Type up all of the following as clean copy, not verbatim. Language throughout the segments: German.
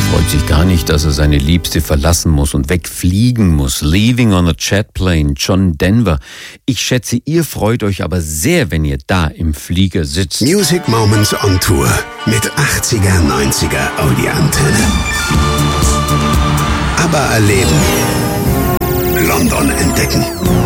Freut sich gar nicht, dass er seine Liebste verlassen muss und wegfliegen muss. Leaving on a jet plane, John Denver. Ich schätze, ihr freut euch aber sehr, wenn ihr da im Flieger sitzt. Music Moments on Tour mit 80er, 90er Audi-Antenne. Aber erleben. London entdecken.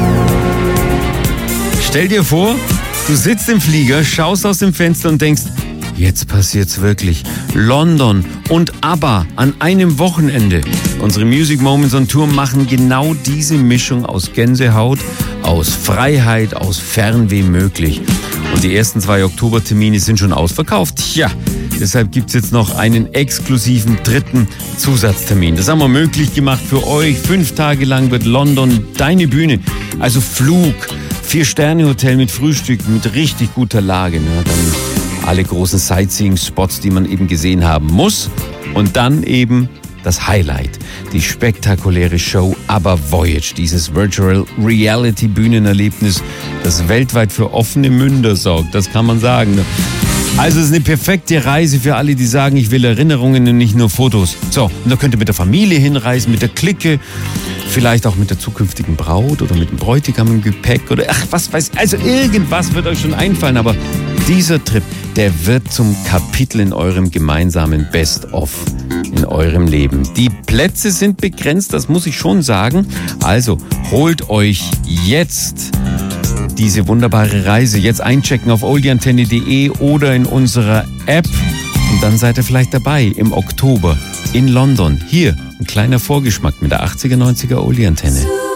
Stell dir vor, du sitzt im Flieger, schaust aus dem Fenster und denkst, jetzt passiert's wirklich. London und ABBA an einem Wochenende. Unsere Music Moments on Tour machen genau diese Mischung aus Gänsehaut, aus Freiheit, aus Fernweh möglich. Und die ersten 2 Oktobertermine sind schon ausverkauft. Tja, deshalb gibt's jetzt noch einen exklusiven 3. Zusatztermin. Das haben wir möglich gemacht für euch. 5 Tage lang wird London deine Bühne. Also Flug, 4-Sterne-Hotel mit Frühstück, mit richtig guter Lage. Na, dann alle großen Sightseeing-Spots, die man eben gesehen haben muss. Und dann eben das Highlight, die spektakuläre Show ABBA Voyage, dieses Virtual Reality Bühnenerlebnis, das weltweit für offene Münder sorgt, das kann man sagen. Also es ist eine perfekte Reise für alle, die sagen, ich will Erinnerungen und nicht nur Fotos. So, und da könnt ihr mit der Familie hinreisen, mit der Clique, vielleicht auch mit der zukünftigen Braut oder mit dem Bräutigam im Gepäck oder ach, was weiß ich. Also irgendwas wird euch schon einfallen, aber dieser Trip, der wird zum Kapitel in eurem gemeinsamen Best-of in eurem Leben. Die Plätze sind begrenzt, das muss ich schon sagen. Also holt euch jetzt diese wunderbare Reise. Jetzt einchecken auf oldieantenne.de oder in unserer App. Und dann seid ihr vielleicht dabei im Oktober in London. Hier ein kleiner Vorgeschmack mit der 80er, 90er Oldie-Antenne.